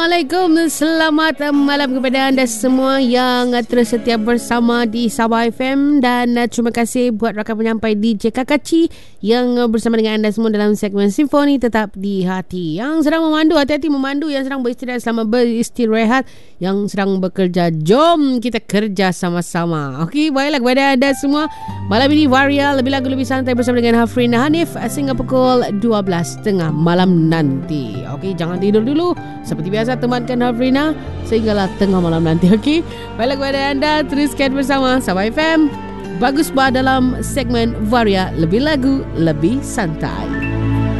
Assalamualaikum, selamat malam kepada anda semua yang terus setia bersama di Sabah FM, dan terima kasih buat rakan penyampai DJ Kakaci yang bersama dengan anda semua dalam segmen Simfoni Tetap di Hati. Yang sedang memandu, hati-hati memandu. Yang sedang beristirahat, selamat beristirahat. Yang sedang bekerja, jom kita kerja sama-sama. Okey, baiklah kepada anda semua. Malam ini Varia, lebih lagu lebih santai bersama dengan Hafrina Hanif sehingga pukul 12.30 malam nanti. Okey, jangan tidur dulu. Seperti biasa, temankan Hafrina sehinggalah tengah malam nanti. Okey, baiklah kepada anda, teruskan bersama Sabah FM. Bagus bah dalam segmen Varia, lebih lagu lebih santai.